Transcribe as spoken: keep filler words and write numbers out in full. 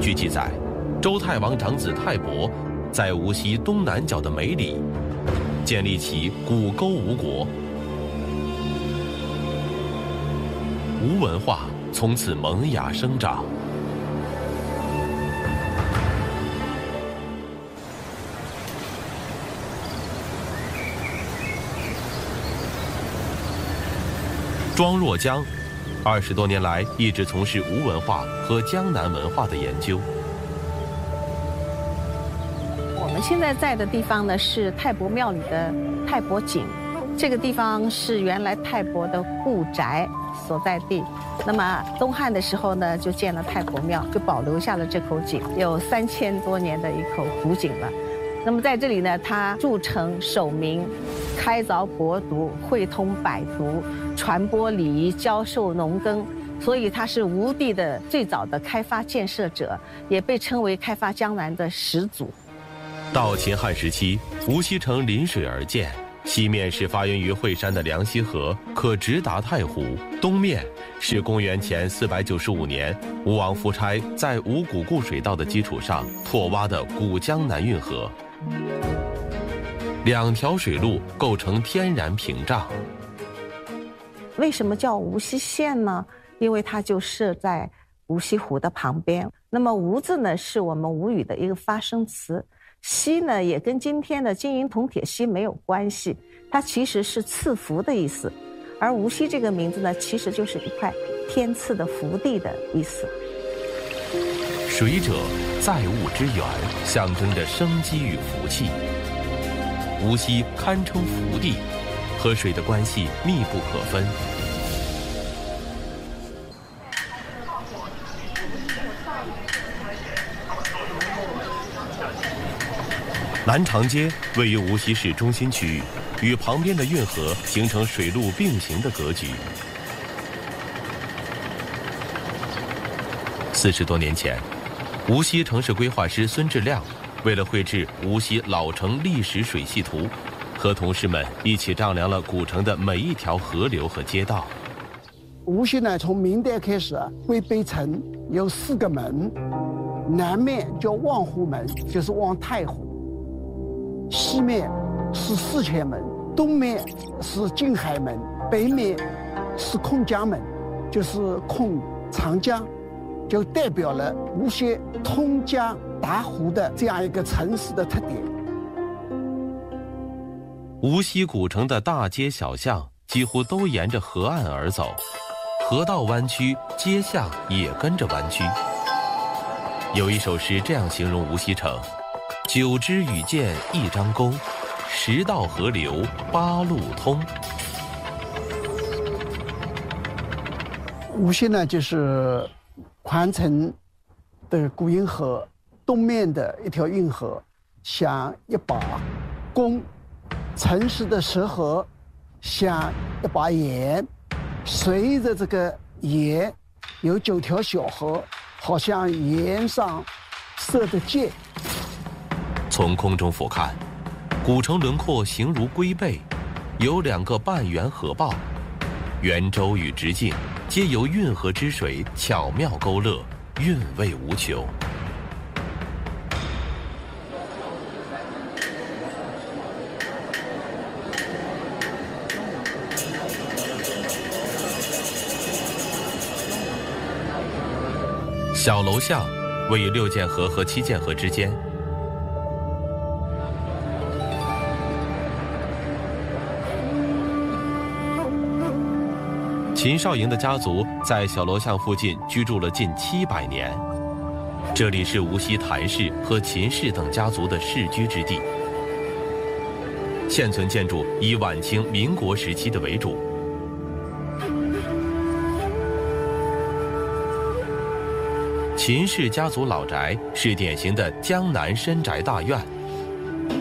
据记载，周太王长子泰伯在无锡东南角的梅里建立起古勾吴国，吴文化从此萌芽生长。庄若江，二十多年来一直从事吴文化和江南文化的研究。 我们现在在的地方呢，是太伯庙里的太伯井，这个地方是原来太伯的故宅所在地。那么东汉的时候呢，就建了太伯庙，就保留下了这口井，有三千多年的一口古井了。那么在这里呢，它筑城守民，开凿博读，汇通百族，传播礼仪，教授农耕，所以它是吴地的最早的开发建设者，也被称为开发江南的始祖。 到秦汉时期，无锡城临水而建，西面是发源于惠山的梁溪河，可直达太湖；东面是公元前四百九十五年吴王夫差在五股固水道的基础上拓挖的古江南运河。两条水路构成天然屏障。 为什么叫无锡县呢？因为它就设在无锡湖的旁边。那么吴字呢，是我们吴语的一个发声词，锡呢也跟今天的金银铜铁锡没有关系，它其实是赐福的意思。而无锡这个名字呢，其实就是一块天赐的福地的意思。 水者，载物之源，象征着生机与福气。无锡堪称福地，和水的关系密不可分。南长街位于无锡市中心区域，与旁边的运河形成水陆并行的格局。四十多年前，无锡城市规划师孙志亮为了绘制无锡老城历史水系图，和同事们一起丈量了古城的每一条河流和街道。 无锡呢，从明代开始啊，归北城有四个门，南面叫望湖门，就是望太湖；西面是四前门，东面是静海门，北面是控江门，就是控长江，就代表了无锡通江达湖的这样一个城市的特点。 无锡古城的大街小巷几乎都沿着河岸而走，河道弯曲，街巷也跟着弯曲。有一首诗这样形容无锡城：九支羽箭一张弓，十道河流八路通。 无锡呢，就是宽城的古运河东面的一条运河，像一把弓；城市的石河像一把盐，随着这个盐有九条小河，好像盐上射的箭。 从空中俯瞰，古城轮廓形如龟背，有两个半圆河抱，圆周与直径皆由运河之水巧妙勾勒，韵味无穷。小楼巷位于六剑河和七剑河之间。秦少营的家族在小楼巷附近居住了近七百年，这里是无锡谭氏和秦氏等家族的世居之地。现存建筑以晚清、民国时期的为主。秦氏家族老宅是典型的江南深宅大院，